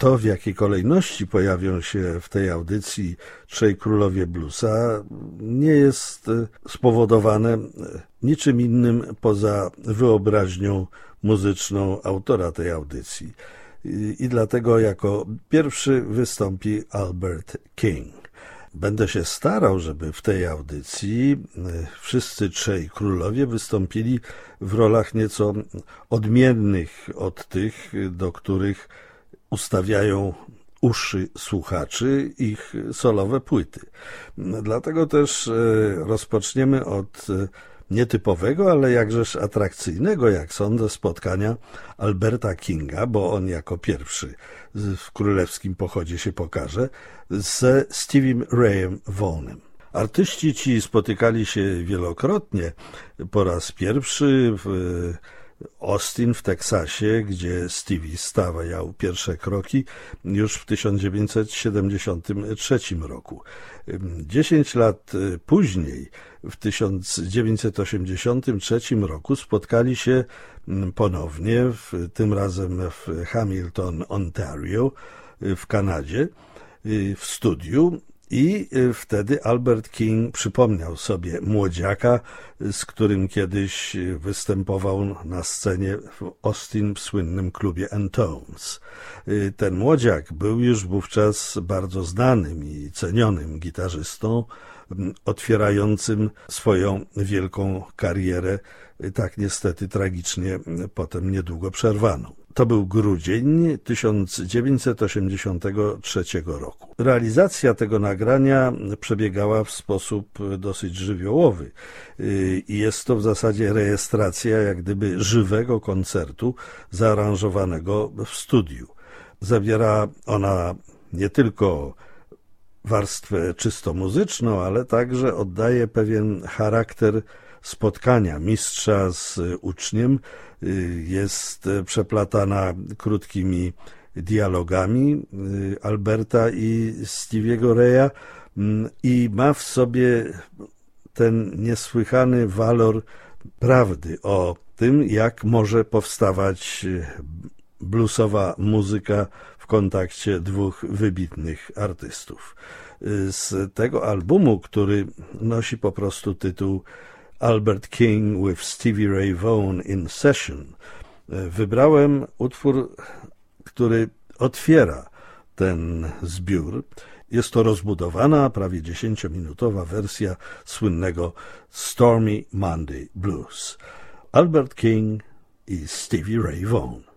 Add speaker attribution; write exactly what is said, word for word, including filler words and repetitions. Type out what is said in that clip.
Speaker 1: To, w jakiej kolejności pojawią się w tej audycji Trzej Królowie Bluesa, nie jest spowodowane niczym innym poza wyobraźnią muzyczną autora tej audycji. I, i dlatego jako pierwszy wystąpi Albert King. Będę się starał, żeby w tej audycji wszyscy trzej królowie wystąpili w rolach nieco odmiennych od tych, do których ustawiają uszy słuchaczy ich solowe płyty. Dlatego też rozpoczniemy od nietypowego, ale jakżeż atrakcyjnego, jak sądzę, spotkania Alberta Kinga, bo on jako pierwszy w królewskim pochodzie się pokaże, ze Steviem Rayem Vaughanem. Artyści ci spotykali się wielokrotnie. Po raz pierwszy w Austin w Teksasie, gdzie Stevie stawiał pierwsze kroki już w tysiąc dziewięćset siedemdziesiątym trzecim roku. Dziesięć lat później, w tysiąc dziewięćset osiemdziesiątym trzecim roku, spotkali się ponownie, w, tym razem w Hamilton, Ontario, w Kanadzie, w studiu. I wtedy Albert King przypomniał sobie młodziaka, z którym kiedyś występował na scenie w Austin w słynnym klubie Antones. Ten młodziak był już wówczas bardzo znanym i cenionym gitarzystą, otwierającym swoją wielką karierę, tak niestety tragicznie potem niedługo przerwaną. To był grudzień tysiąc dziewięćset osiemdziesiątego trzeciego roku. Realizacja tego nagrania przebiegała w sposób dosyć żywiołowy i jest to w zasadzie rejestracja jak gdyby żywego koncertu zaaranżowanego w studiu. Zawiera ona nie tylko warstwę czysto muzyczną, ale także oddaje pewien charakter spotkania mistrza z uczniem, jest przeplatana krótkimi dialogami Alberta i Stevie'ego Raya i ma w sobie ten niesłychany walor prawdy o tym, jak może powstawać bluesowa muzyka w kontakcie dwóch wybitnych artystów. Z tego albumu, który nosi po prostu tytuł Albert King with Stevie Ray Vaughan in Session, wybrałem utwór, który otwiera ten zbiór. Jest to rozbudowana, prawie dziesięciominutowa wersja słynnego Stormy Monday Blues. Albert King i Stevie Ray Vaughan.